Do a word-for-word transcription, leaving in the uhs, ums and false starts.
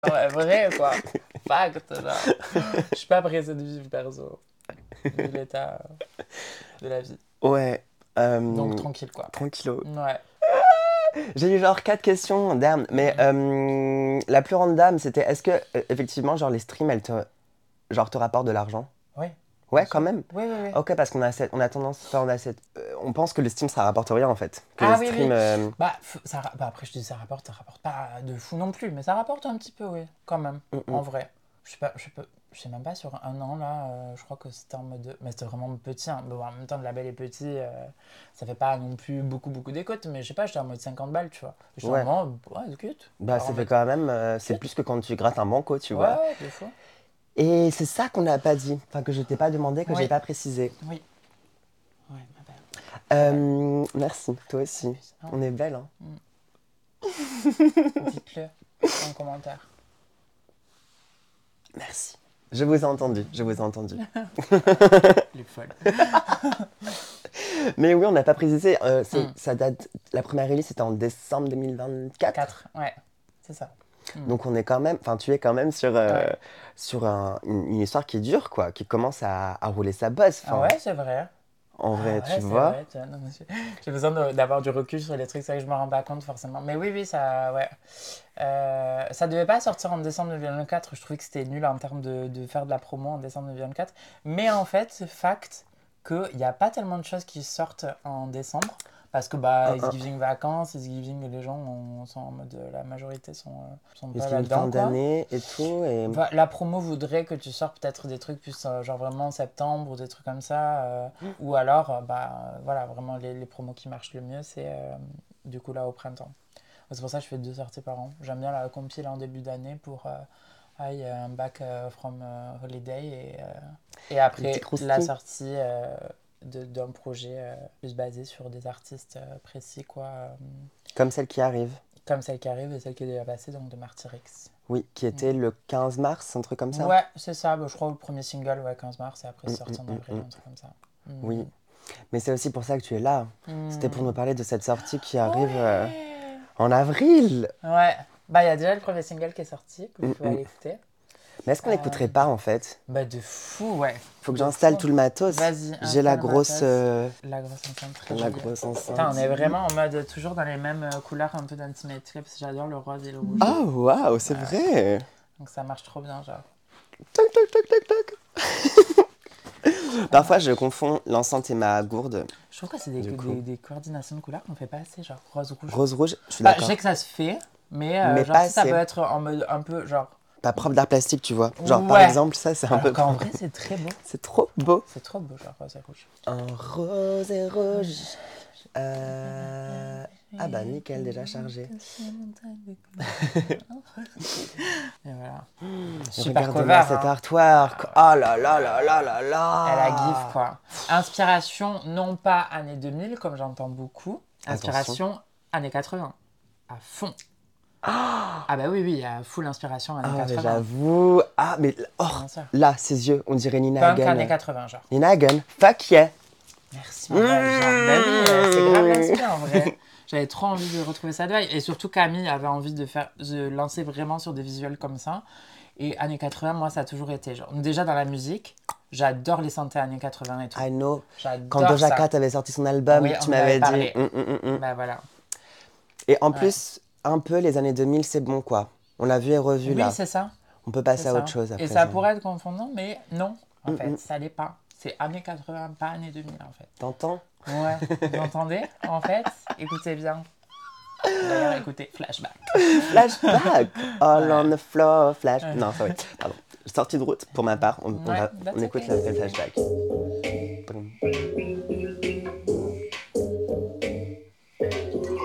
Ouais, vrai, quoi. Fact, là. Je suis pas pressée de vivre perso. Vu l'état de la vie. Ouais. Euh, Donc, tranquille, quoi. Tranquillo. Ouais. J'ai eu genre quatre questions, damn. Mais euh, la plus random, c'était est-ce que, euh, effectivement, genre les streams, elles te, genre, te rapportent de l'argent? Oui. Ouais, Bien quand sûr. même. Oui, oui, oui. Ok, parce qu'on a, cette- on a tendance, enfin, on a cette, euh, on pense que le stream, ça rapporte rien en fait. Que Ah les oui, streams, oui. euh, Bah, f- ça, ra- bah, après, je dis ça rapporte, ça rapporte pas de fou non plus, mais ça rapporte un petit peu, oui, quand même, mm, en mm. vrai. Je sais pas, je sais pas, je sais même pas, sur un an, là, euh, je crois que c'était en mode... Mais c'était vraiment petit, hein. Bon, en même temps, le label est petit, euh, ça fait pas non plus beaucoup, beaucoup d'écoutes, mais je sais pas, j'étais en mode cinquante balles, tu vois. J'étais en Ouais. mode, ouais, écoute. Bah, Alors, en ça fait mode, quand même, euh, c'est écoute. plus que quand tu grattes un banco, tu Ouais, vois. ouais, des fois. Et c'est ça qu'on n'a pas dit, enfin que je t'ai pas demandé, que j'ai Oui, pas précisé. oui. Ouais, ma belle. Ouais. Euh, merci, toi aussi. Excuse, hein. On est belle, hein. Dites-le en commentaire. Merci. Je vous ai entendu, je vous ai entendu. Les folles. Mais oui, on n'a pas précisé. euh, c'est- Mm. Ça date. La première release c'était en décembre deux mille vingt-quatre. quatre, ouais, c'est ça. Mm. Donc on est quand même. Enfin, tu es quand même sur euh, Ouais. sur un- une, une histoire qui dure, quoi, qui commence à, à rouler sa bosse. Ah Enfin, ouais, c'est vrai. en Ah vrai, ouais, tu c'est vois. vrai. tiens, non, mais j'ai j'ai besoin de- d'avoir du recul sur les trucs, c'est vrai que je me rends pas compte forcément. Mais oui, oui, ça, ouais. Euh, ça devait pas sortir en décembre deux mille vingt-quatre. Je trouvais que c'était nul en termes de, de faire de la promo en décembre deux mille vingt-quatre. Mais en fait, c'est fact qu'il n'y a pas tellement de choses qui sortent en décembre. Parce que bah, Un, It's un, Giving vacances, It's Giving, les gens on- sont en mode. La majorité sont, euh, sont Parce pas qu'il y a une fin là-dedans, quoi. d'année et tout. Et... Va- La promo voudrait que tu sors peut-être des trucs plus euh, genre vraiment en septembre ou des trucs comme ça. euh, ou alors, euh, bah euh, voilà, vraiment les, les promos qui marchent le mieux, c'est euh, du coup là au printemps. C'est pour ça que je fais deux sorties par an. J'aime bien la compile en début d'année pour euh, ah, il y a un back euh, from euh, holiday et, euh, et Les petits après la croustilles. sortie euh, de- d'un projet euh, plus basé sur des artistes euh, précis, quoi. euh, Comme celle qui arrive. comme celle qui arrive et celle qui est déjà passée, donc de Martyrix. Oui, qui était le quinze mars, un truc comme ça. Ouais, c'est ça. Bah, je crois le premier single, ouais, quinze mars, et après Mm, c'est sorti en mm, avril, mm, mm. un truc comme ça. Mm. Oui. Mais c'est aussi pour ça que tu es là. C'était pour nous Mm. parler de cette sortie qui arrive euh, Ouais. en avril. Ouais. Bah, il y a déjà le premier single qui est sorti, que vous Mm, pouvez mm. aller écouter. Mais est-ce qu'on Euh, n'écouterait pas en fait? Bah, de fou, ouais. Faut que De j'installe fou. tout le matos. Vas-y, J'ai la installe grosse, matos. euh, La grosse enceinte, très la jolie. grosse Putain, on enceinte. est vraiment en mode toujours dans les mêmes euh, couleurs, un peu d'Intimate Lips. J'adore le rose et le rouge. Ah waouh, c'est Ouais. vrai. Donc ça marche trop bien, genre. Toc toc toc toc toc. Parfois je confonds l'enceinte et ma gourde. Je trouve que c'est des, Du des, coup. des coordinations de couleurs qu'on fait pas assez, genre rose, rouge. Rose rouge, je suis Bah, je d'accord. sais que ça se fait, mais, euh, Mais genre, pas si ça assez. peut être en mode un peu, genre... Pas prof d'art plastique, tu vois. Genre par Ouais. exemple, ça c'est un Alors peu. qu'en vrai, c'est très beau. C'est trop beau. C'est trop beau, genre rose et rouge. Un rose et rouge. Euh... Ah bah nickel, déjà chargé. Et voilà. Super cover, Regarde-moi cet hein. artwork. Oh là là là là là là. Elle a gif, quoi. Inspiration, non pas années deux mille, comme j'entends beaucoup. Inspiration, années quatre-vingts. À fond. Ah bah oui, oui, il y a full inspiration années Ah mais quatre-vingts. j'avoue. Ah mais oh, Bien sûr. là, ses yeux, on dirait Nina Punk Hagen. années quatre-vingts, genre. Nina Hagen, fuck yeah. Merci, ma belle. Genre, bah oui, euh, c'est grave l'inspire, en vrai. J'avais trop envie de retrouver ça de vibe. Et surtout, Camille avait envie de, faire, de lancer vraiment sur des visuels comme ça. Et années quatre-vingts, moi, ça a toujours été genre. Déjà dans la musique, j'adore les synthés années quatre-vingts et tout. I know. J'adore Quand Doja ça. Cat avait sorti son album, Oui, on tu en avait m'avais dit. parlé. hum, hum, hum, hum. Bah voilà. Et en Ouais. plus, un peu les années deux mille, c'est bon quoi. On l'a vu et revu Oui, là. c'est ça. On peut passer C'est à ça. autre chose après Et ça ça. pourrait être confondant, mais non. En Mm, fait, mm. ça l'est pas. C'est années quatre-vingts, pas années deux mille, en fait. T'entends? Ouais, vous entendez? En fait, écoutez bien. D'ailleurs, écoutez, flashback. Flashback. All Ouais. on the floor, flash. Non, sorry. Pardon. Sortie de route pour ma part. On, on Ouais, va, that's on écoute okay. le flashback.